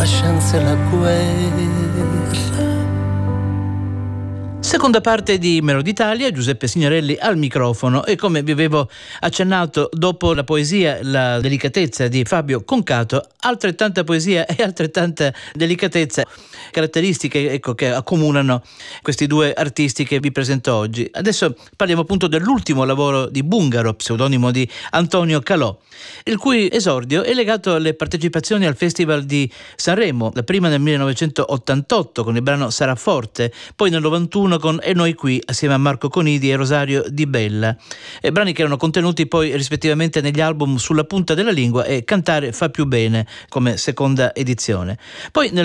la scienza e la guerra. Seconda parte di Melody Italia, Giuseppe Signorelli al microfono, e come vi avevo accennato, dopo la poesia, la delicatezza di Fabio Concato, altrettanta poesia e altrettanta delicatezza, caratteristiche, ecco, che accomunano questi due artisti che vi presento oggi. Adesso parliamo appunto dell'ultimo lavoro di Bungaro, pseudonimo di Antonio Calò, il cui esordio è legato alle partecipazioni al Festival di Sanremo, la prima nel 1988 con il brano Sarà Forte, poi nel 91 con E noi qui assieme a Marco Conidi e Rosario Di Bella, brani che erano contenuti poi rispettivamente negli album Sulla punta della lingua e Cantare fa più bene come seconda edizione. Poi nel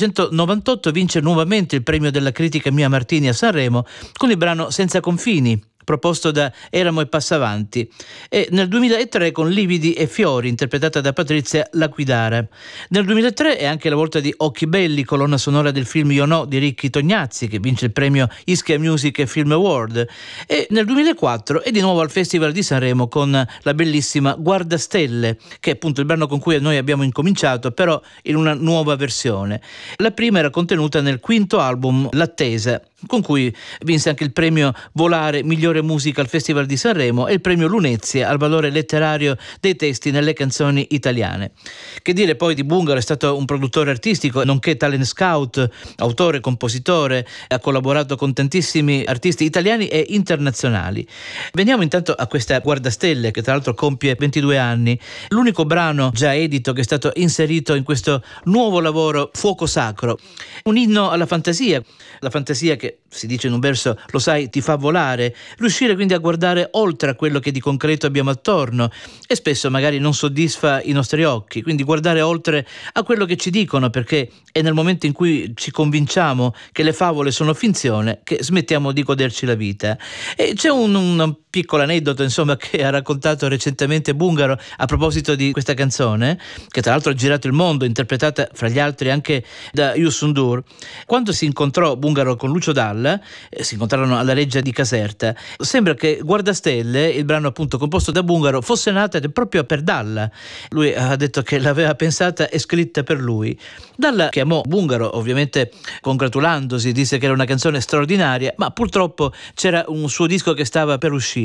1998 vince nuovamente il premio della critica Mia Martini a Sanremo con il brano Senza confini, proposto da Eramo e Passavanti, e nel 2003 con Lividi e Fiori, interpretata da Patrizia Laquidara. Nel 2003 è anche la volta di Occhi Belli, colonna sonora del film Io No di Ricchi Tognazzi, che vince il premio Ischia Music e Film Award, e nel 2004 è di nuovo al Festival di Sanremo con la bellissima Guarda Stelle, che è appunto il brano con cui noi abbiamo incominciato, però in una nuova versione. La prima era contenuta nel quinto album L'Attesa, con cui vinse anche il premio Volare migliore musica al Festival di Sanremo e il premio Lunezia al valore letterario dei testi nelle canzoni italiane. Che dire poi di Bungaro? È stato un produttore artistico nonché talent scout, autore, compositore, ha collaborato con tantissimi artisti italiani e internazionali. Veniamo intanto a questa Guardastelle, che tra l'altro compie 22 anni, l'unico brano già edito che è stato inserito in questo nuovo lavoro Fuoco Sacro, un inno alla fantasia, la fantasia che si dice in un verso, lo sai, ti fa volare, riuscire quindi a guardare oltre a quello che di concreto abbiamo attorno e spesso magari non soddisfa i nostri occhi, quindi guardare oltre a quello che ci dicono, perché è nel momento in cui ci convinciamo che le favole sono finzione che smettiamo di goderci la vita. E c'è un piccolo aneddoto, insomma, che ha raccontato recentemente Bungaro a proposito di questa canzone, che tra l'altro ha girato il mondo, interpretata fra gli altri anche da Youssou N'Dour. Quando si incontrò Bungaro con Lucio Dalla, si incontrarono alla Reggia di Caserta, sembra che Guardastelle, il brano appunto composto da Bungaro, fosse nata proprio per Dalla. Lui ha detto che l'aveva pensata e scritta per lui. Dalla chiamò Bungaro, ovviamente congratulandosi, disse che era una canzone straordinaria, ma purtroppo c'era un suo disco che stava per uscire.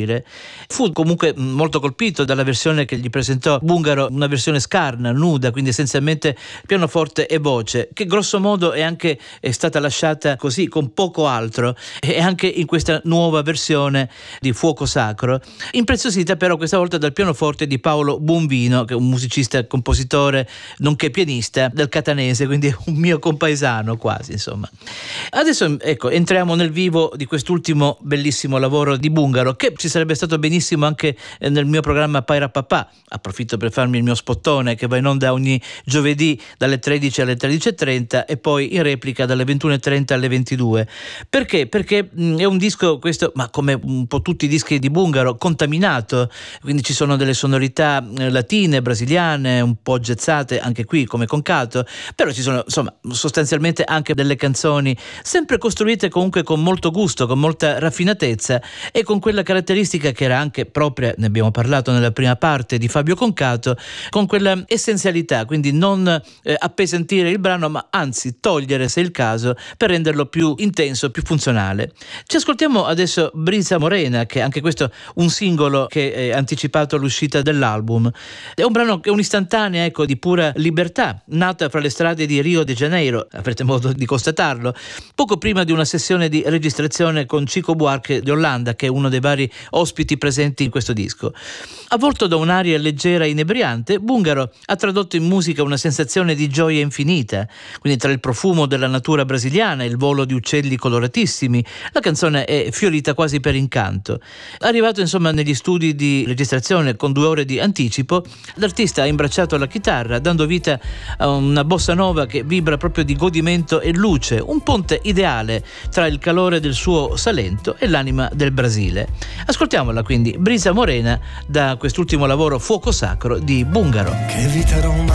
Fu comunque molto colpito dalla versione che gli presentò Bungaro, una versione scarna, nuda, quindi essenzialmente pianoforte e voce, che grosso modo è stata lasciata così, con poco altro, e anche in questa nuova versione di Fuoco Sacro, impreziosita però questa volta dal pianoforte di Paolo Buonvino, che è un musicista, compositore nonché pianista del catanese, quindi un mio compaesano quasi, insomma. Adesso ecco, entriamo nel vivo di quest'ultimo bellissimo lavoro di Bungaro, che ci sarebbe stato benissimo anche nel mio programma Paira Papà. Approfitto per farmi il mio spottone, che va in onda ogni giovedì dalle 13 alle 13:30 e poi in replica dalle 21:30 alle 22. Perché? Perché è un disco questo, ma come un po' tutti i dischi di Bungaro, contaminato, quindi ci sono delle sonorità latine, brasiliane, un po' jazzate anche qui come Concato, però ci sono insomma sostanzialmente anche delle canzoni sempre costruite comunque con molto gusto, con molta raffinatezza e con quella caratteristica che era anche propria, ne abbiamo parlato nella prima parte, di Fabio Concato, con quella essenzialità, quindi non appesantire il brano, ma anzi togliere, se è il caso, per renderlo più intenso, più funzionale. Ci ascoltiamo adesso Brisa Morena, che anche questo un singolo che è anticipato all'uscita dell'album. È un brano che è un'istantanea, ecco, di pura libertà, nata fra le strade di Rio de Janeiro, avrete modo di constatarlo, poco prima di una sessione di registrazione con Chico Buarque di Olanda, che è uno dei vari ospiti presenti in questo disco. Avvolto da un'aria leggera e inebriante, Bungaro ha tradotto in musica una sensazione di gioia infinita, quindi tra il profumo della natura brasiliana e il volo di uccelli coloratissimi, la canzone è fiorita quasi per incanto. Arrivato insomma negli studi di registrazione con 2 ore di anticipo, l'artista ha imbracciato la chitarra dando vita a una bossa nova che vibra proprio di godimento e luce, un ponte ideale tra il calore del suo Salento e l'anima del Brasile. Ascoltiamola quindi, Brisa Morena, da quest'ultimo lavoro Fuoco Sacro di Bungaro. Che vita